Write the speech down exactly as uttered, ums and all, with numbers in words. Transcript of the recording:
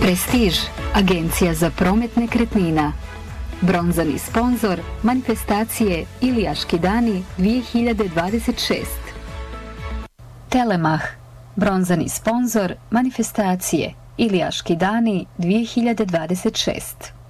Prestiž, agencija za promet nekretnina. Bronzani sponzor manifestacije Ilijaški dani dvije hiljade dvadeset šest. Telemah, bronzani sponzor manifestacije Ilijaški dani dvije hiljade dvadeset šest.